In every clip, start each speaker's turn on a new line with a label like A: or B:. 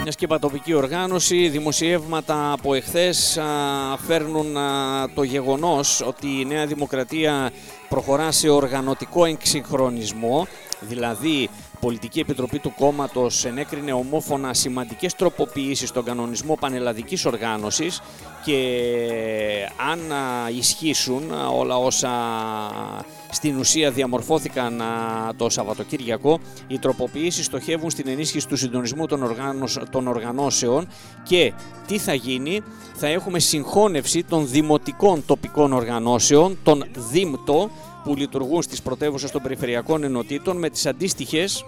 A: μια σκεπατοπική οργάνωση. Δημοσιεύματα από εχθές φέρνουν το γεγονός ότι η Νέα Δημοκρατία προχωρά σε οργανωτικό εξυγχρονισμό, δηλαδή η Πολιτική Επιτροπή του κόμματος ενέκρινε ομόφωνα σημαντικές τροποποιήσεις στον κανονισμό πανελλαδικής οργάνωσης και αν ισχύσουν όλα όσα στην ουσία διαμορφώθηκαν το Σαββατοκύριακο, οι τροποποιήσεις στοχεύουν στην ενίσχυση του συντονισμού των οργανώσεων και τι θα γίνει, θα έχουμε συγχώνευση των δημοτικών τοπικών οργανώσεων, των ΔΙΜΤΟ, που λειτουργούν στις πρωτεύουσες των περιφερειακών ενωτήτων με τις αντίστοιχες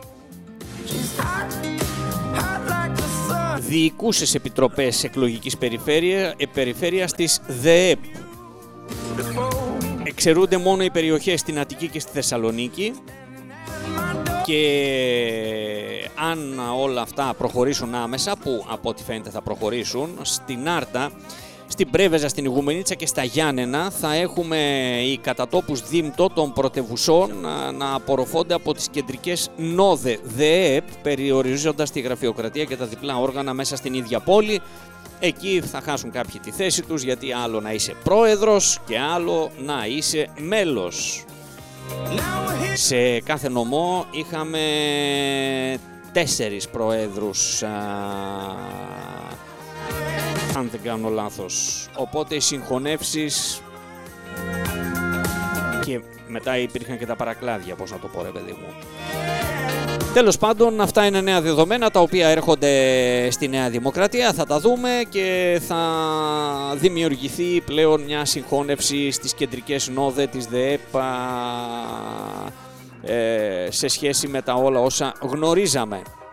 A: διοικούσες επιτροπές εκλογικής περιφέρειας της ΔΕΕΠ. Εξαιρούνται μόνο οι περιοχές στην Αττική και στη Θεσσαλονίκη και αν όλα αυτά προχωρήσουν άμεσα, που από ό,τι φαίνεται θα προχωρήσουν, στην Άρτα, στην Πρέβεζα, στην Ηγουμενίτσα και στα Γιάννενα θα έχουμε οι κατατόπους ΔΙΜΤΟ των πρωτευουσών να απορροφώνται από τις κεντρικές ΝΟΔΕ ΔΕΕΠ, περιορίζοντας τη γραφειοκρατία και τα διπλά όργανα μέσα στην ίδια πόλη. Εκεί θα χάσουν κάποιοι τη θέση τους, γιατί άλλο να είσαι πρόεδρος και άλλο να είσαι μέλος. Σε κάθε νομό είχαμε 4 προέδρους, αν δεν κάνω λάθος. Οπότε οι συγχωνεύσεις και μετά υπήρχαν και τα παρακλάδια, πώς να το πω ρε παιδί μου. Τέλος πάντων, αυτά είναι νέα δεδομένα τα οποία έρχονται στη Νέα Δημοκρατία, θα τα δούμε και θα δημιουργηθεί πλέον μια συγχώνευση στις κεντρικές ΝΟΔΕ της ΔΕΕΠ σε σχέση με τα όλα όσα γνωρίζαμε.